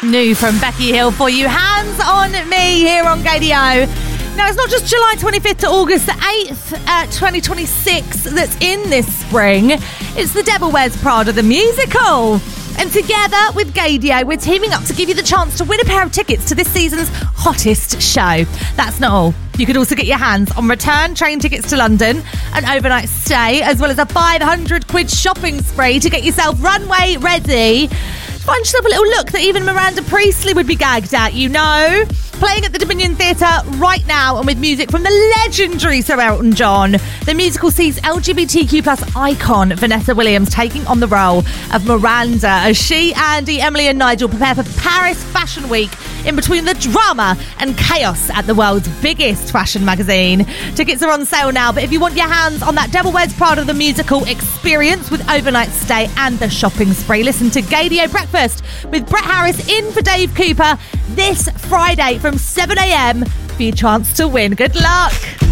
New from Becky Hill for you. Hands on Me here on Gaydio. Now, it's not just July 25th to August the 8th, 2026 that's in this spring. It's The Devil Wears Prada, the musical. And together with Gaydio, we're teaming up to give you the chance to win a pair of tickets to this season's hottest show. That's not all. You could also get your hands on return train tickets to London, an overnight stay, as well as a 500 quid shopping spree to get yourself runway ready. Find yourself a little look that even Miranda Priestley would be gagged at, you know. Playing at the Dominion Theatre right now, and with music from the legendary Sir Elton John. The musical sees LGBTQ plus icon Vanessa Williams taking on the role of Miranda as she, Andy, Emily and Nigel prepare for Paris Fashion Week in between the drama and chaos at the world's biggest fashion magazine. Tickets are on sale now, but if you want your hands on that Devil Wears Prada the musical experience with overnight stay and the shopping spree, listen to Gaydio Breakfast with Brett Harris in for Dave Cooper this Friday from 7 a.m. for your chance to win. Good luck.